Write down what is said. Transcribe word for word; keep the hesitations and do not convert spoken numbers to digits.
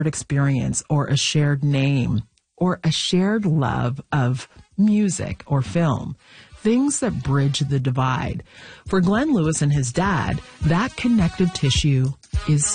experience or a shared name or a shared love of music or film. Things that bridge the divide. For Glenn Lewis and his dad, that connective tissue is